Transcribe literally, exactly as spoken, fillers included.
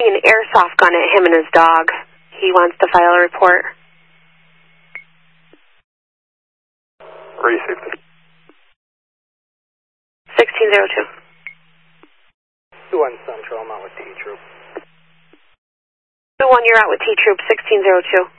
pointing an airsoft gun at him and his dog. He wants to file a report. Where are you safety? sixteen oh two. two one Central, I'm out with T-Troop. two one, you're out with T-Troop, sixteen oh two.